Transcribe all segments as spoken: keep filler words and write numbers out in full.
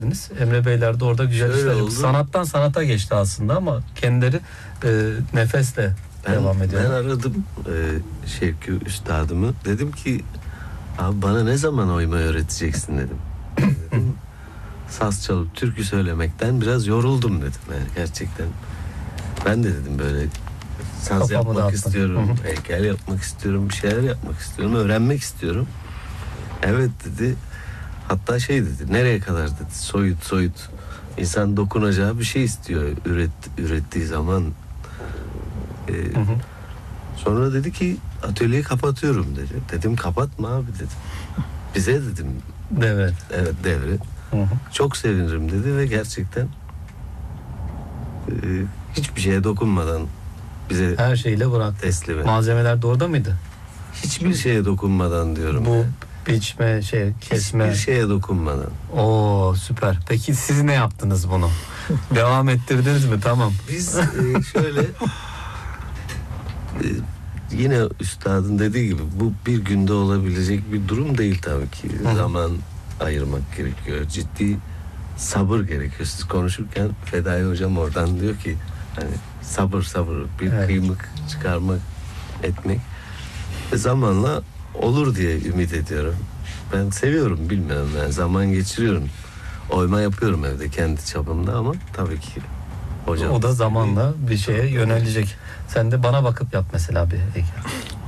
Emre Beyler de orada güzel Şöyle işler oldu. yaptı. Sanattan sanata geçti aslında ama kendileri e, nefesle Ben, devam ediyor. ben aradım e, Şevki Üstadımı. Dedim ki abi bana ne zaman oyma öğreteceksin dedim. dedim saz çalıp türkü söylemekten biraz yoruldum dedim. Yani gerçekten ben de dedim böyle saz Kafamı yapmak dağıttım. istiyorum, Hı hı. heykel yapmak istiyorum, bir şeyler yapmak istiyorum, öğrenmek istiyorum. Evet dedi. Hatta şey dedi, nereye kadar dedi, soyut soyut. İnsan dokunacağı bir şey istiyor üret, ürettiği zaman. Ee, Hı hı. Sonra dedi ki atölyeyi kapatıyorum dedi. Dedim kapatma abi dedim. Bize dedim Evet. evet devri. Hı hı. Çok sevinirim dedi ve gerçekten e, hiçbir şeye dokunmadan bize Her şeyle bıraktı. teslim etti. Malzemeler de orada mıydı? Hiçbir şeye dokunmadan diyorum. Bu biçme, şey, kesme. Hiçbir şeye dokunmadan. Oo süper. Peki siz ne yaptınız bunu? Devam ettirdiniz mi? Tamam. Biz e, şöyle e, yine üstadın dediği gibi bu bir günde olabilecek bir durum değil tabii ki. Hı. Zaman ayırmak gerekiyor. Ciddi sabır gerekiyor. Siz konuşurken Fedai hocam oradan diyor ki hani sabır sabır bir Evet. kıymık çıkarmak etmek ve zamanla olur diye ümit ediyorum. Ben seviyorum bilmiyorum yani zaman geçiriyorum. Oyma yapıyorum evde kendi çapımda ama tabii ki hocam. O da zamanla bir şeye yönelecek. Sen de bana bakıp yap mesela bir heykel.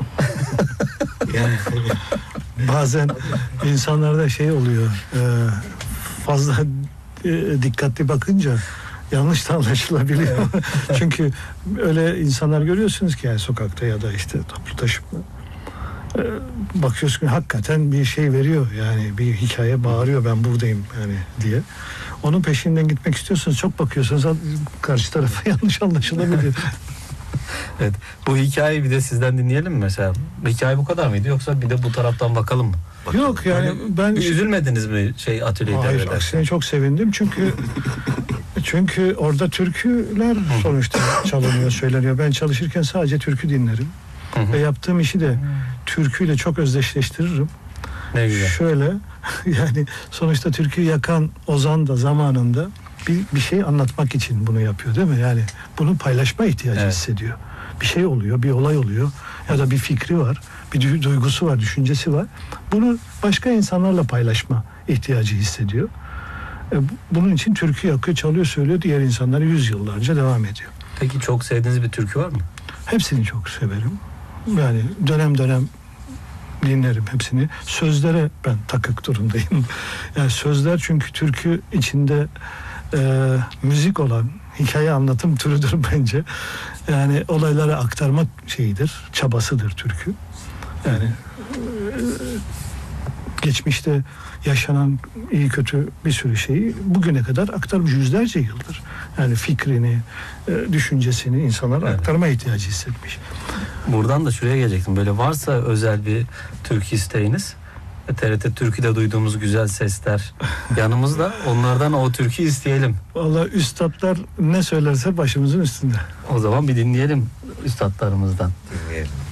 Yani bazen insanlarda şey oluyor, e, fazla e, dikkatli bakınca yanlış da anlaşılabiliyor. Çünkü öyle insanlar görüyorsunuz ki yani sokakta ya da işte toplu taşıma. E, bakıyorsun ki hakikaten bir şey veriyor yani bir hikaye bağırıyor ben buradayım yani diye. Onun peşinden gitmek istiyorsanız çok bakıyorsunuz karşı tarafa yanlış anlaşılabiliyor. Evet. Bu hikayeyi bir de sizden dinleyelim mi mesela? Hikaye bu kadar mıydı yoksa bir de bu taraftan bakalım mı? Yok yani Hani ben bir üzülmediniz mi şey atölyeyi hayır devrederken? aksine çok sevindim çünkü çünkü orada türküler sonuçta çalınıyor söyleniyor. Ben çalışırken sadece türkü dinlerim. Hı hı. Ve yaptığım işi de türküyle çok özdeşleştiririm. Ne güzel. Şöyle yani sonuçta türküyü yakan Ozan da zamanında bir, bir şey anlatmak için bunu yapıyor değil mi? Yani bunu paylaşma ihtiyacı Evet. hissediyor. Bir şey oluyor, bir olay oluyor ya da bir fikri var, bir du- duygusu var, düşüncesi var. Bunu başka insanlarla paylaşma ihtiyacı hissediyor. E, bu- bunun için türkü yakıyor, çalıyor, söylüyor. Diğer insanlar yüzyıllarca devam ediyor. Peki çok sevdiğiniz bir türkü var mı? Hepsini çok severim. Yani dönem dönem dinlerim hepsini. Sözlere ben takık durumdayım. Yani sözler çünkü türkü içinde e, müzik olan hikaye anlatım türüdür bence. Yani olaylara aktarmak şeyidir, çabasıdır türkü. Yani e, geçmişte yaşanan iyi kötü bir sürü şeyi bugüne kadar aktarmış yüzlerce yıldır. Yani fikrini, e, düşüncesini insanlara Evet. aktarma ihtiyacı hissetmiş. Buradan da şuraya gelecektim. Böyle varsa özel bir türkü isteğiniz, T R T Türkü'de duyduğumuz güzel sesler yanımızda, onlardan o türkü isteyelim. Vallahi üstadlar ne söylerse başımızın üstünde. O zaman bir dinleyelim üstadlarımızdan. Dinleyelim.